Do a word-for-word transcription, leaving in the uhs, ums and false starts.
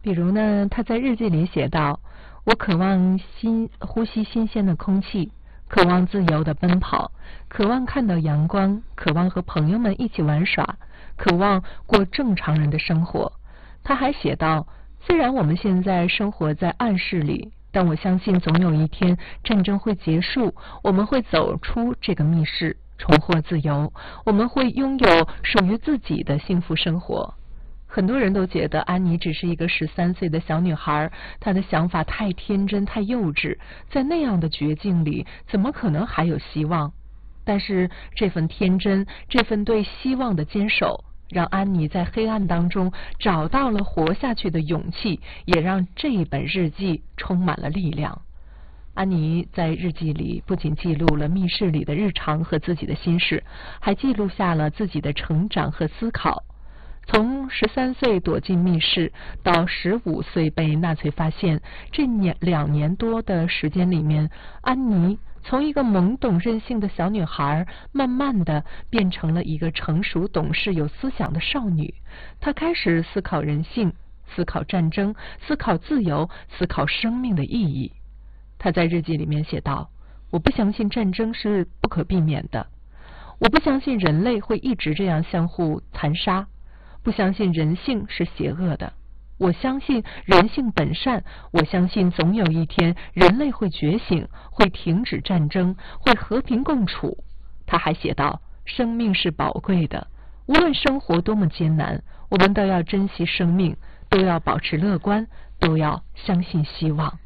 比如呢，他在日记里写道：我渴望新呼吸新鲜的空气，渴望自由的奔跑，渴望看到阳光，渴望和朋友们一起玩耍，渴望过正常人的生活。他还写道：虽然我们现在生活在暗室里，但我相信总有一天战争会结束，我们会走出这个密室，重获自由，我们会拥有属于自己的幸福生活。很多人都觉得安妮只是一个十三岁的小女孩，她的想法太天真太幼稚，在那样的绝境里怎么可能还有希望？但是这份天真，这份对希望的坚守，让安妮在黑暗当中找到了活下去的勇气，也让这一本日记充满了力量。安妮在日记里不仅记录了密室里的日常和自己的心事，还记录下了自己的成长和思考。从十三岁躲进密室到十五岁被纳粹发现，这年两年多的时间里面，安妮从一个懵懂任性的小女孩，慢慢的变成了一个成熟懂事有思想的少女。她开始思考人性，思考战争，思考自由，思考生命的意义。她在日记里面写道：我不相信战争是不可避免的，我不相信人类会一直这样相互残杀，不相信人性是邪恶的，我相信人性本善，我相信总有一天人类会觉醒，会停止战争，会和平共处。他还写道：生命是宝贵的，无论生活多么艰难，我们都要珍惜生命，都要保持乐观，都要相信希望。